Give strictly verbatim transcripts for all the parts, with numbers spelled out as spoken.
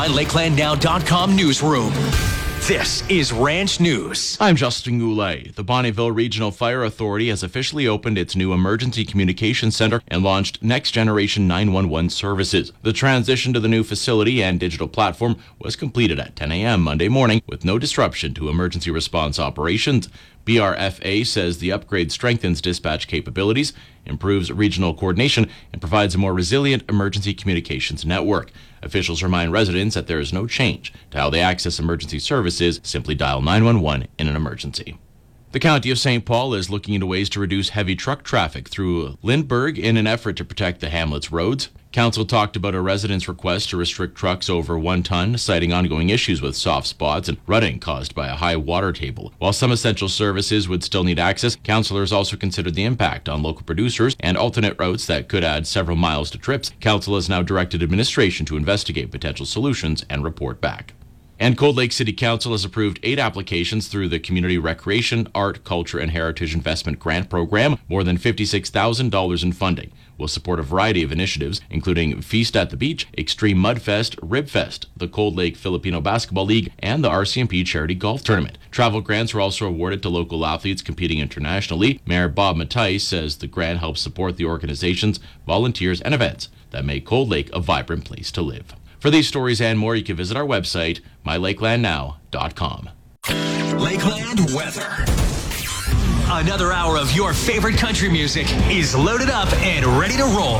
my lakeland now dot com newsroom. This is Ranch News. I'm Justin Goulet. The Bonnyville Regional Fire Authority has officially opened its new Emergency Communication Center and launched Next Generation nine one one services. The transition to the new facility and digital platform was completed at ten a.m. Monday morning with no disruption to emergency response operations. B R F A says the upgrade strengthens dispatch capabilities, improves regional coordination, and provides a more resilient emergency communications network. Officials remind residents that there is no change to how they access emergency services. Simply dial nine one one in an emergency. The County of Saint Paul is looking into ways to reduce heavy truck traffic through Lindbergh in an effort to protect the hamlet's roads. Council talked about a resident's request to restrict trucks over one ton, citing ongoing issues with soft spots and rutting caused by a high water table. While some essential services would still need access, councillors also considered the impact on local producers and alternate routes that could add several miles to trips. Council has now directed administration to investigate potential solutions and report back. And Cold Lake City Council has approved eight applications through the Community Recreation, Art, Culture, and Heritage Investment Grant Program. More than fifty-six thousand dollars in funding will support a variety of initiatives, including Feast at the Beach, Extreme Mudfest, Ribfest, the Cold Lake Filipino Basketball League, and the R C M P Charity Golf Tournament. Travel grants were also awarded to local athletes competing internationally. Mayor Bob Matthijs says the grant helps support the organizations, volunteers, and events that make Cold Lake a vibrant place to live. For these stories and more, you can visit our website, my lakeland now dot com. Lakeland weather. Another hour of your favorite country music is loaded up and ready to roll.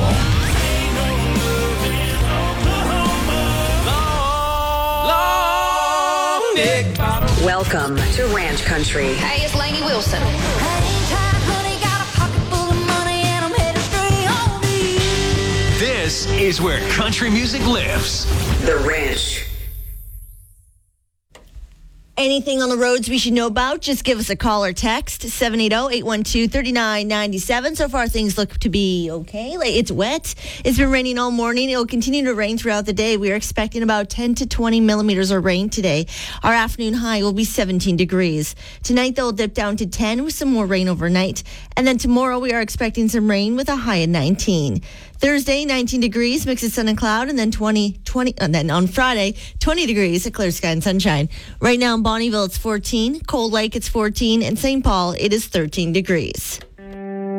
Welcome to Ranch Country. Hey, it's Lainey Wilson. This is where country music lives. The Ranch. Anything on the roads we should know about, just give us a call or text, seven eight zero, eight one two, three nine nine seven. So far, things look to be okay. Like, it's wet. It's been raining all morning. It will continue to rain throughout the day. We are expecting about ten to twenty millimeters of rain today. Our afternoon high will be seventeen degrees. Tonight, they'll dip down to ten with some more rain overnight. And then tomorrow, we are expecting some rain with a high of nineteen. Thursday, nineteen degrees, mix of sun and cloud, and then twenty, twenty, and then on Friday, twenty degrees, a clear sky and sunshine. Right now in Bonnyville, it's fourteen, Cold Lake, it's fourteen, and Saint Paul, it is thirteen degrees.